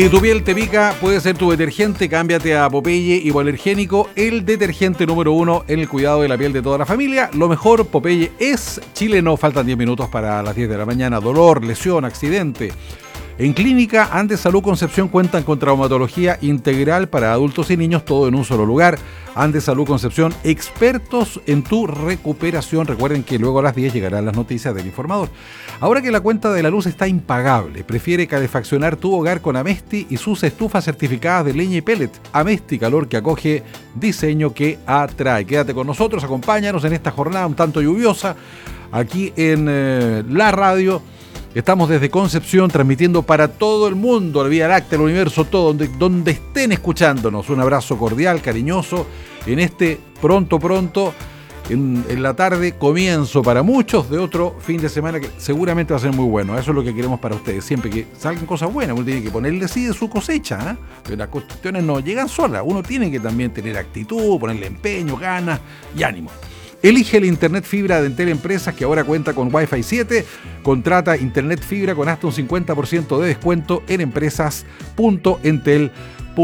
Si tu piel te pica, puede ser tu detergente. Cámbiate a Popeye Hipoalergénico, el detergente número 1 en el cuidado de la piel de toda la familia. Lo mejor, Popeye es chileno. Faltan 10 minutos para las 10 de la mañana. Dolor, lesión, accidente. En Clínica Andes Salud Concepción cuentan con traumatología integral para adultos y niños, todo en un solo lugar. Andes Salud Concepción, expertos en tu recuperación. Recuerden que luego a las 10 llegarán las noticias del informador. Ahora que la cuenta de la luz está impagable, prefiere calefaccionar tu hogar con Amesti y sus estufas certificadas de leña y pellet. Amesti, calor que acoge, diseño que atrae. Quédate con nosotros, acompáñanos en esta jornada un tanto lluviosa aquí en la radio. Estamos desde Concepción transmitiendo para todo el mundo, la Vía Láctea, el universo, todo, donde estén escuchándonos. Un abrazo cordial, cariñoso, en este pronto, en la tarde, comienzo para muchos de otro fin de semana que seguramente va a ser muy bueno. Eso es lo que queremos para ustedes, siempre que salgan cosas buenas. Uno tiene que ponerle sí de su cosecha, ¿eh? Pero las cuestiones no llegan solas, uno tiene que también tener actitud, ponerle empeño, ganas y ánimo. Elige el Internet Fibra de Entel Empresas, que ahora cuenta con Wi-Fi 7. Contrata Internet Fibra con hasta un 50% de descuento en empresas.entel.cl.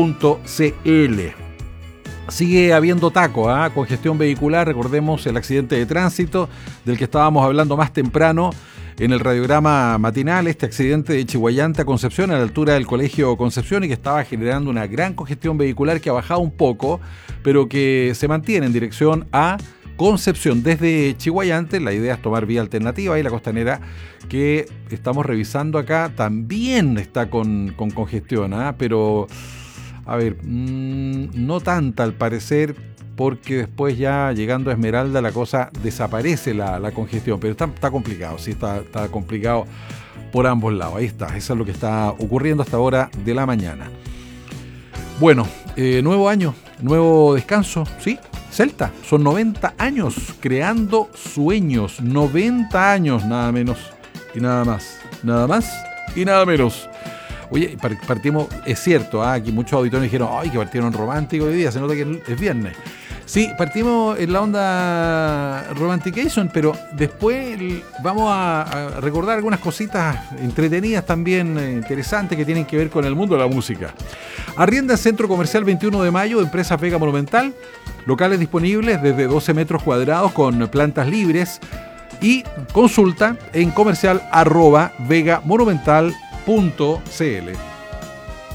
Sigue habiendo taco, congestión vehicular. Recordemos el accidente de tránsito del que estábamos hablando más temprano en el radiograma matinal, este accidente de Chihuayante a Concepción, a la altura del Colegio Concepción, y que estaba generando una gran congestión vehicular que ha bajado un poco, pero que se mantiene en dirección a Concepción desde Chihuayante. La idea es tomar vía alternativa, y la Costanera, que estamos revisando acá, también está con congestión, pero a ver, no tanta al parecer, porque después ya llegando a Esmeralda la cosa desaparece la congestión, pero está complicado, sí, está complicado por ambos lados. Ahí está, eso es lo que está ocurriendo hasta ahora de la mañana. Bueno, nuevo año, nuevo descanso, ¿sí? Celta, son 90 años creando sueños, 90 años, nada menos y nada más, nada más y nada menos. Oye, partimos, es cierto, aquí muchos auditores dijeron, ay, que partieron románticos hoy día, se nota que es viernes. Sí, partimos en la onda Romantication, pero después vamos a recordar algunas cositas entretenidas también, interesantes, que tienen que ver con el mundo de la música. Arrienda en Centro Comercial 21 de Mayo, Empresa Vega Monumental, locales disponibles desde 12 metros cuadrados con plantas libres, y consulta en comercial@vegamonumental.cl.